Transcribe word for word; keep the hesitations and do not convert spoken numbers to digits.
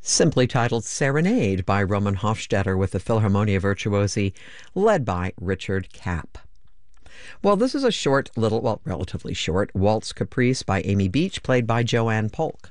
simply titled Serenade by Roman Hofstetter with the Philharmonia Virtuosi, led by Richard Kapp. Well, this is a short little, well, relatively short, waltz caprice by Amy Beach, played by Joanne Polk.